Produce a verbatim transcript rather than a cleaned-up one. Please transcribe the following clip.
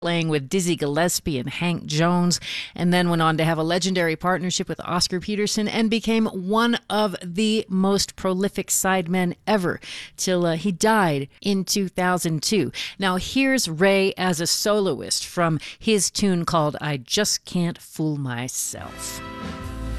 playing with Dizzy Gillespie and Hank Jones, and then went on to have a legendary partnership with Oscar Peterson and became one of the most prolific sidemen ever till uh, he died in two thousand two. Now here's Ray as a soloist from his tune called I Just Can't Fool Myself.